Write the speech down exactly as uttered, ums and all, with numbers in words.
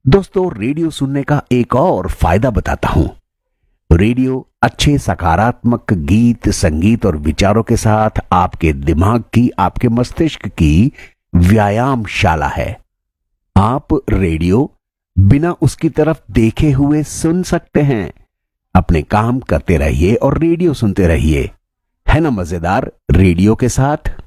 दोस्तों, रेडियो सुनने का एक और फायदा बताता हूं। रेडियो अच्छे सकारात्मक गीत, संगीत और विचारों के साथ आपके दिमाग की, आपके मस्तिष्क की व्यायामशाला है। आप रेडियो बिना उसकी तरफ देखे हुए सुन सकते हैं। अपने काम करते रहिए और रेडियो सुनते रहिए। है ना मजेदार रेडियो के साथ?